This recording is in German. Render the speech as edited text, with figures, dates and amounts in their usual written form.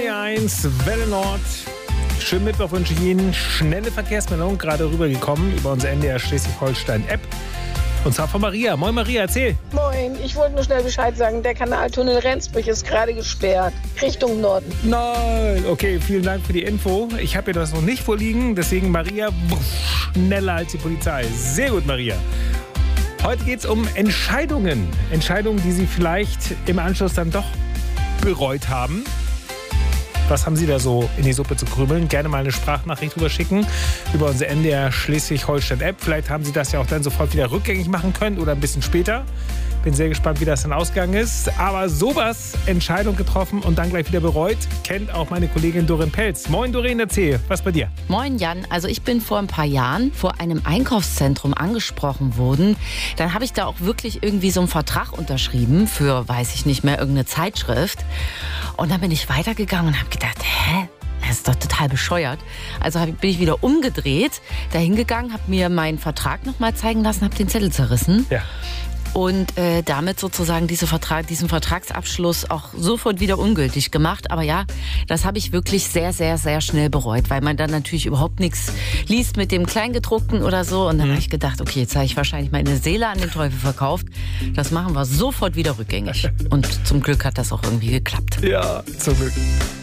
NDR1, Welle Nord. Schönen Mittwoch wünsche ich Ihnen. Schnelle Verkehrsmeldung, gerade rübergekommen über unsere NDR Schleswig-Holstein-App. Und zwar von Maria. Moin Maria, erzähl. Moin, ich wollte nur schnell Bescheid sagen, der Kanaltunnel Rendsburg ist gerade gesperrt, Richtung Norden. Nein, okay, vielen Dank für die Info. Ich habe hier das noch nicht vorliegen, deswegen Maria, schneller als die Polizei. Sehr gut, Maria. Heute geht es um Entscheidungen. Entscheidungen, die Sie vielleicht im Anschluss dann doch bereut haben. Was haben Sie da so in die Suppe zu krümeln? Gerne mal eine Sprachnachricht drüber schicken über unsere NDR Schleswig-Holstein-App. Vielleicht haben Sie das ja auch dann sofort wieder rückgängig machen können oder ein bisschen später. Bin sehr gespannt, wie das dann ausgegangen ist. Aber sowas, Entscheidung getroffen und dann gleich wieder bereut, kennt auch meine Kollegin Doreen Pelz. Moin Doreen, erzähl, was bei dir? Moin Jan, also ich bin vor ein paar Jahren vor einem Einkaufszentrum angesprochen worden. Dann habe ich da auch wirklich irgendwie so einen Vertrag unterschrieben für, weiß ich nicht mehr, irgendeine Zeitschrift. Und dann bin ich weitergegangen und habe gedacht, das ist doch total bescheuert. Also bin ich wieder umgedreht, dahin gegangen, habe mir meinen Vertrag noch mal zeigen lassen, habe den Zettel zerrissen. Ja. Und damit sozusagen diesen Vertragsabschluss auch sofort wieder ungültig gemacht. Aber ja, das habe ich wirklich sehr, sehr, sehr schnell bereut, weil man dann natürlich überhaupt nichts liest mit dem Kleingedruckten oder so. Und dann habe ich gedacht, okay, jetzt habe ich wahrscheinlich meine Seele an den Teufel verkauft. Das machen wir sofort wieder rückgängig. Und zum Glück hat das auch irgendwie geklappt. Ja, zum Glück.